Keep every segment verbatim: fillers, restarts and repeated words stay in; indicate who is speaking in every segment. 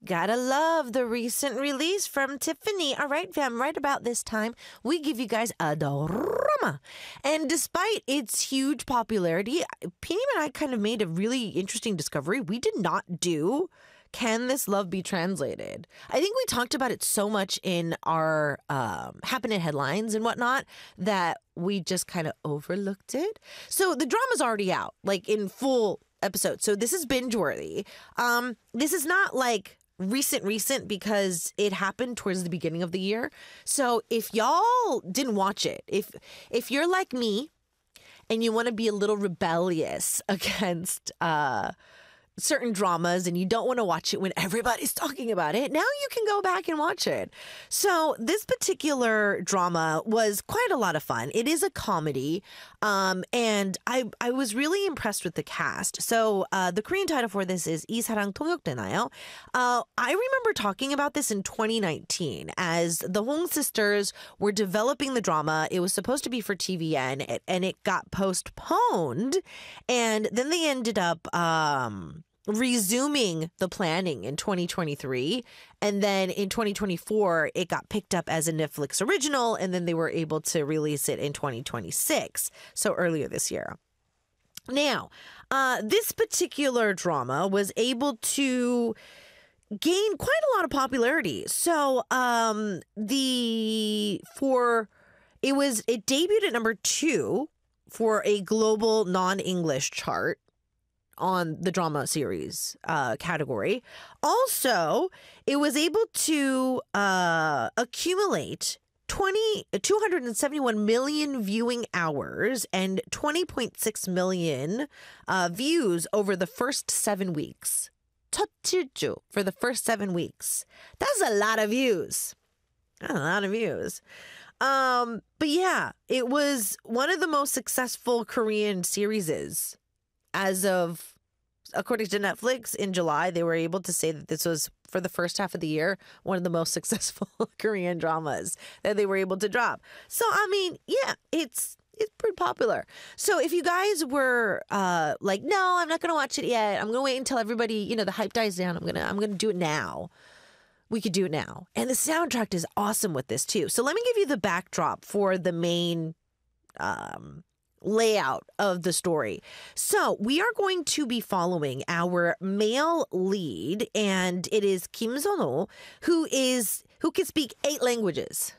Speaker 1: Gotta love the recent release from Tiffany. All right, fam, right about this time, we give you guys a drama. And despite its huge popularity, P and I kind of made a really interesting discovery. We did not do Can This Love Be Translated? I think we talked about it so much in our um, Happen in Headlines and whatnot that we just kind of overlooked it. So the drama's already out, like in full episode. So this is binge worthy. Um, this is not like recent, recent because it happened towards the beginning of the year. So if y'all didn't watch it, if if you're like me and you want to be a little rebellious against uh, certain dramas and you don't want to watch it when everybody's talking about it, now you can go back and watch it. So this particular drama was quite a lot of fun. It is a comedy, um, and I I was really impressed with the cast. So uh, the Korean title for this is 이 사랑 통역되나요? Uh, I remember talking about this in twenty nineteen as the Hong sisters were developing the drama. It was supposed to be for T V N, and it got postponed, and then they ended up Um, resuming the planning in twenty twenty-three. And then in twenty twenty-four, it got picked up as a Netflix original. And then they were able to release it in twenty twenty-six. So earlier this year. Now, uh, this particular drama was able to gain quite a lot of popularity. So um, the for it was it debuted at number two for a global non-English chart on the drama series uh, category. Also, it was able to uh, accumulate twenty, two hundred seventy-one million viewing hours and twenty point six million uh, views over the first seven weeks. 첫 칠주 for the first seven weeks. That's a lot of views. A lot of views. Um, but yeah, it was one of the most successful Korean series. As of, according to Netflix, in July, they were able to say that this was, for the first half of the year, one of the most successful Korean dramas that they were able to drop. So, I mean, yeah, it's it's pretty popular. So if you guys were uh, like, no, I'm not going to watch it yet. I'm going to wait until everybody, you know, the hype dies down. I'm going to I'm going to do it now. We could do it now. And the soundtrack is awesome with this, too. So let me give you the backdrop for the main um layout of the story. So we are going to be following our male lead, and it is Kim Seon-ho, who is who can speak eight languages.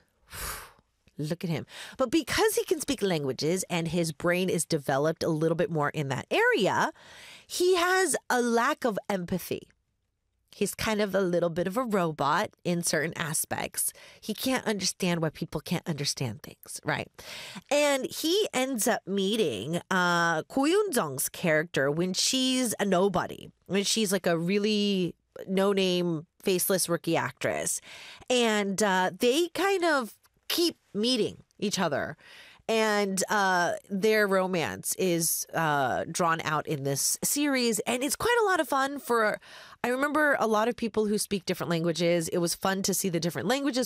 Speaker 1: Look at him. But because he can speak languages and his brain is developed a little bit more in that area, he has a lack of empathy. He's kind of a little bit of a robot in certain aspects. He can't understand why people can't understand things, right? And he ends up meeting uh, Ko Yoon-jung's character when she's a nobody, when she's like a really no-name, faceless rookie actress. And uh, they kind of keep meeting each other. And uh, their romance is uh, drawn out in this series. And it's quite a lot of fun for, I remember a lot of people who speak different languages. It was fun to see the different languages